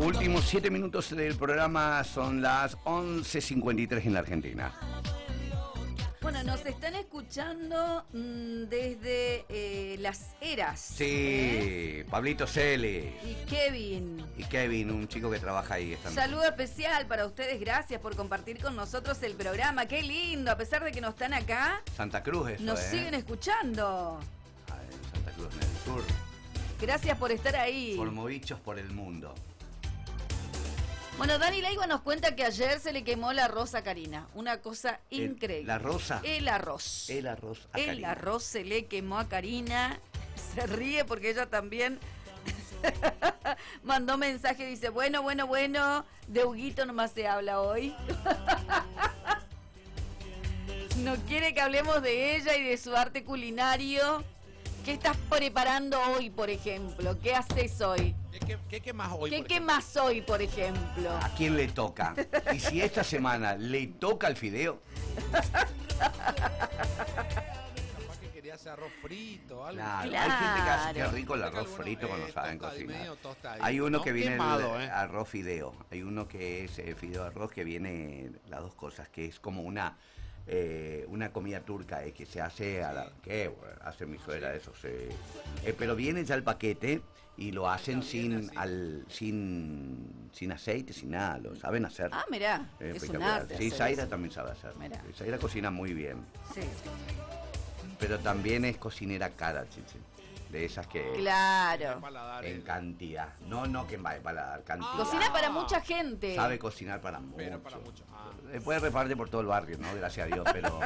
Últimos 7 minutos del programa, son las 11:53 en la Argentina. Bueno, nos están escuchando desde Las Heras. Sí, Pablito Celi. Y Kevin. Y Kevin, un chico que trabaja ahí. Saludo especial para ustedes, gracias por compartir con nosotros el programa. Qué lindo, a pesar de que no están acá. Santa Cruz, eso, nos siguen escuchando. En Santa Cruz, en el sur. Gracias por estar ahí. Formovichos por el mundo. Bueno, Dani Leiva nos cuenta que ayer se le quemó el arroz a Karina. Una cosa increíble. ¿La rosa? El arroz. El arroz a Karina. El arroz se le quemó a Karina. Se ríe porque ella también mandó mensaje. Dice, bueno. De Huguito nomás se habla hoy. No quiere que hablemos de ella y de su arte culinario. ¿Qué estás preparando hoy, por ejemplo? ¿Qué haces hoy? ¿Qué más hoy? ¿Qué más hoy, por ejemplo? ¿A quién le toca? Y si esta semana le toca el fideo. Capaz que quería hacer arroz frito, algo. Claro. Hay gente que hace, qué rico el arroz frito cuando saben cocinar. Hay uno que viene quemado, arroz fideo. Hay uno que es fideo arroz que viene las dos cosas, que es como una comida turca que se hace a la que hace mi suegra eso pero viene ya el paquete y lo hacen sin aceite, sin nada, lo saben hacer. Ah, mirá, es un arte. Sí, Zaira también sabe hacer. Mirá. Zaira cocina muy bien. Sí. Pero también es cocinera cara, chichi. De esas que... Claro. En cantidad. No que en paladar, cantidad. Cocina para mucha gente. Sabe cocinar para mucho. Pero para mucho. Puede repartir por todo el barrio, ¿no? Gracias a Dios, pero...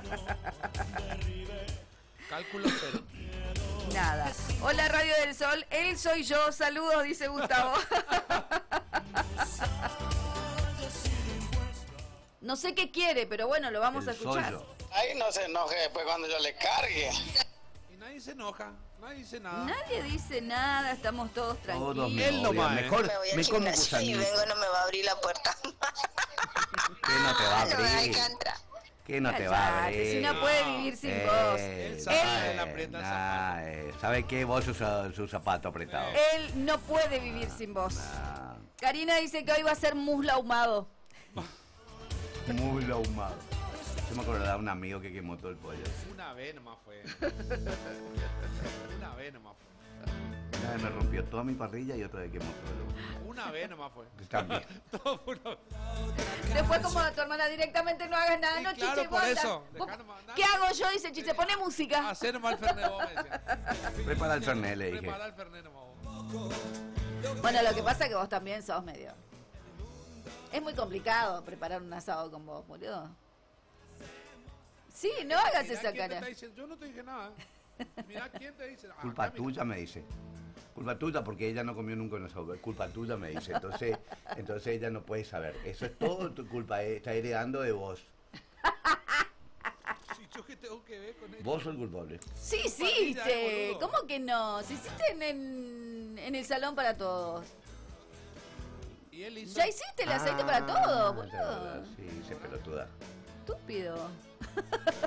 Cálculo cero. Nada. Hola, Radio del Sol. Él soy yo. Saludos, dice Gustavo. No sé qué quiere, pero bueno, lo vamos a escuchar. Ahí no se enoje después cuando yo le cargue. Y nadie se enoja, nadie dice nada. Nadie dice nada, estamos todos tranquilos. Todos Él nomás, mejor Me voy al me como gimnasio y gusanito. vengo, no me va a abrir la puerta. ¿Qué no te va a No me va a abrir? dejar entrar. ¿Qué no te va a Cállate, abrir? si no puede vivir sin vos. Él sabe, él aprieta el zapato. ¿Sabe qué? Vos su zapato apretado. Él no puede vivir sin vos. Ah, Karina dice que hoy va a ser muslo ahumado. muy ahumado. Yo me acuerdo de un amigo que quemó todo el pollo. Una vez nomás fue. Una vez nomás fue. Una vez me rompió toda mi parrilla y otra vez quemó todo. Una vez nomás fue. También. Todo fue una vez. Después como a tu hermana directamente no hagas nada, Sí, no, claro, Chiche, por vos eso. anda. Vos- Dejá nomás, nada. ¿Qué hago yo? Dice Chiche, pone música. Hacer nomás el Fernet vos, me decía. Prepara el Fernet, le dije. Prepara el Fernet nomás vos. Bueno, lo que pasa es que vos también sos medio... Es muy complicado preparar un asado con vos, boludo. Sí, no hagas Mirá esa quién te cara. está diciendo, yo no te dije nada. Mirá quién te dice. Culpa Acá, mira. tuya, me dice. Culpa tuya porque ella no comió nunca un asado. Culpa tuya, me dice. Entonces ella no puede saber. Eso es todo tu culpa. Está heredando de vos. Si yo qué tengo que ver con eso. Vos sos el culpable. Sí, hiciste. ¿Cómo que no? Si hiciste en el salón para todos. Y él hizo. Ya hiciste el aceite para todos, ya, boludo. sí, se pelotuda. Estúpido.